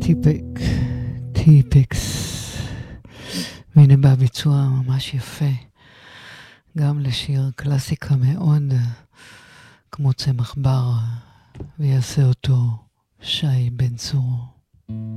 טיפקס, והנה בביצוע ממש יפה, גם לשיר קלאסיקה מאוד כמו צמח בר, ויעשה אותו שי בן צור.